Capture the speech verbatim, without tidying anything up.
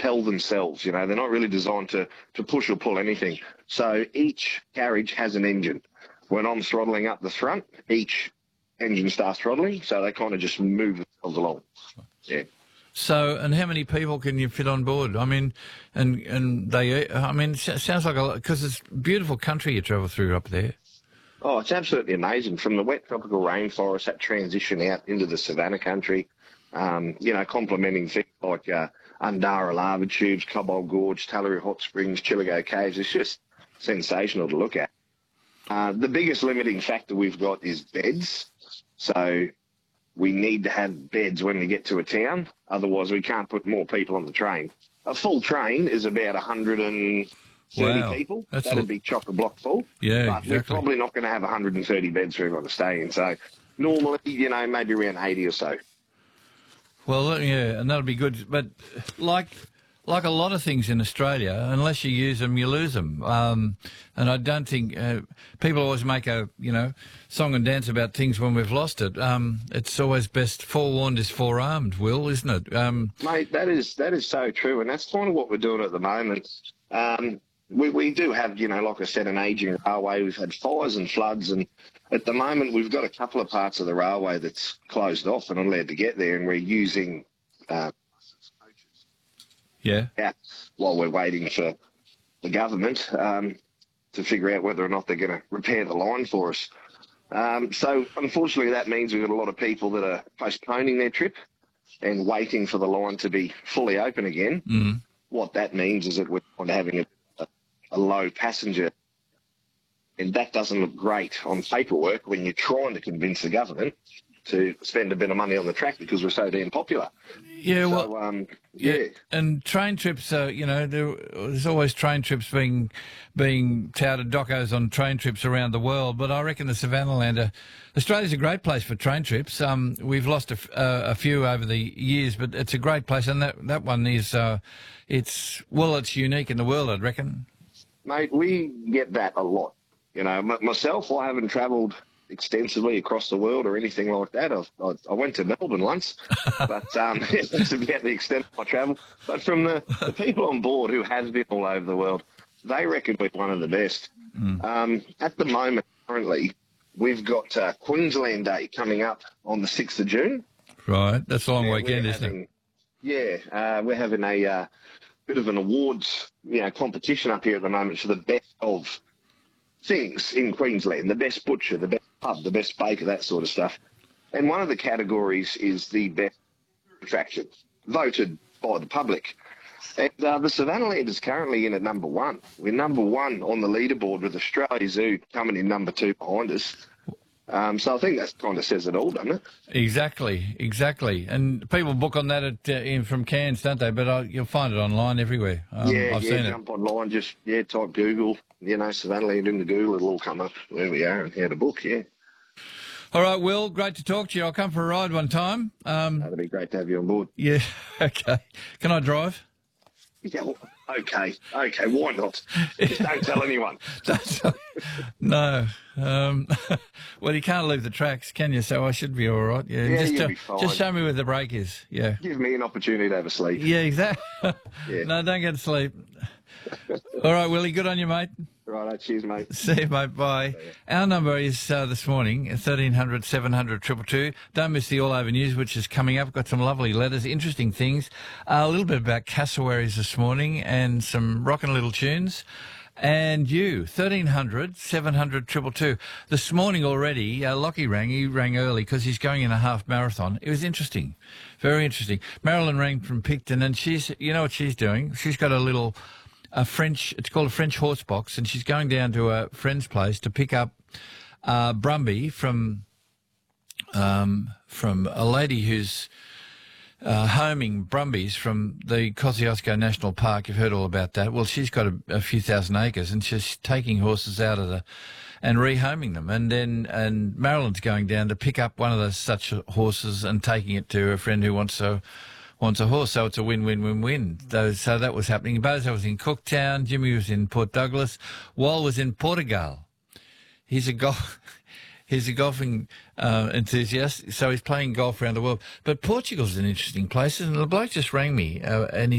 propel themselves. You know, they're not really designed to, to push or pull anything. So each carriage has an engine. When I'm throttling up the front, each engine starts throttling, so they kind of just move themselves along. Yeah. So, and how many people can you fit on board? I mean, and and they, I mean, it sounds like a lot, because it's beautiful country you travel through up there. Oh, it's absolutely amazing. From the wet tropical rainforest, that transition out into the savanna country, um, you know, complementing things like uh, Undara lava tubes, Cobalt Gorge, Tallaroo Hot Springs, Chillago Caves. It's just sensational to look at. Uh, the biggest limiting factor we've got is beds. So we need to have beds when we get to a town. Otherwise, we can't put more people on the train. A full train is about one hundred thirty Wow. people. That's That'd a- be chock-a-block full. Yeah, but we're exactly. probably not going to have one hundred thirty beds for everyone to stay in. So normally, you know, maybe around eighty or so. Well, yeah, and that'll be good. But like like a lot of things in Australia, unless you use them, you lose them. Um, and I don't think uh, people always make a you know song and dance about things when we've lost it. Um, it's always best forewarned is forearmed, Will, isn't it? Um, Mate, that is that is so true, and that's kind of what we're doing at the moment. Um, we, we do have, you know, like I said, an ageing railway. We've had fires and floods, and at the moment we've got a couple of parts of the railway that's closed off and not allowed to get there, and we're using uh, yeah. out while we're waiting for the government um, to figure out whether or not they're going to repair the line for us. Um, so unfortunately, that means we've got a lot of people that are postponing their trip and waiting for the line to be fully open again. Mm. What that means is that we're kind of having a, a, a low passenger, and that doesn't look great on paperwork when you're trying to convince the government to spend a bit of money on the track because we're so damn popular. Yeah, well, So, um, yeah. and train trips, uh, you know, there, there's always train trips being being touted, docos on train trips around the world. But I reckon the Savannahland, uh, Australia's a great place for train trips. Um, we've lost a, f- uh, a few over the years, but it's a great place, and that that one is, uh, it's well, it's unique in the world, I'd reckon. Mate, we get that a lot. You know, m- myself, I haven't travelled extensively across the world or anything like that. I've, I, I went to Melbourne once, but um, that's about the extent of my travel. But from the, the people on board who have been all over the world, they reckon we're one of the best. Mm. Um, at the moment, currently, we've got uh, Queensland Day coming up on the sixth of June. Right, that's a long Yeah, weekend, we're isn't having, it? Yeah, uh, we're having a uh, bit of an awards, you know, competition up here at the moment for the best of things in Queensland, the best butcher, the best pub, the best baker, that sort of stuff. And one of the categories is the best attraction, voted by the public. And uh, the Savannahland is currently in at number one. We're number one on the leaderboard with Australia Zoo coming in number two behind us. Um, so I think that kind of says it all, doesn't it? Exactly, exactly. And people book on that at, uh, in from Cairns, don't they? But uh, you'll find it online everywhere. Um, yeah, I've yeah, seen jump online, just, yeah, type Google, you know, Savannahland into Google, it'll all come up where we are and how to book, yeah. it. All right, Will, great to talk to you. I'll come for a ride one time. Um, That'd be great to have you on board. yeah, okay. Can I drive? Yeah, well, okay, okay, why not? Just don't tell anyone. No. Um, well, you can't leave the tracks, can you? So I should be all right. Yeah, Yeah, just, you'll uh, be fine. just show me where the brake is. Yeah. Give me an opportunity to have a sleep. Yeah, exactly. Yeah. No, don't get to sleep. All right, Willie, good on you, mate. Right, cheers, mate. See you, mate. Bye. Our number is uh, this morning, thirteen hundred, seven hundred, two two two. Don't miss the All Over News, which is coming up. Got some lovely letters, interesting things. Uh, a little bit about cassowaries this morning and some rockin' little tunes. And you, thirteen hundred, seven hundred, two two two. This morning already, uh, Lockie rang. He rang early because he's going in a half marathon. It was interesting. Very interesting. Marilyn rang from Picton, and she's, you know what she's doing? She's got a little... a French, it's called a French horse box, and she's going down to a friend's place to pick up uh, Brumby from um, from a lady who's uh, homing Brumbies from the Kosciuszko National Park. You've heard all about that. Well, she's got a, a few thousand acres, and she's taking horses out of the and rehoming them, and then and Marilyn's going down to pick up one of those such horses and taking it to a friend who wants to. wants a horse, so it's a win-win-win-win. Those, so that was happening. Bozo was in Cooktown, Jimmy was in Port Douglas, Wal was in Portugal. He's a golf, he's a golfing uh, enthusiast, so he's playing golf around the world. But Portugal's an interesting place, and the bloke just rang me, uh, and he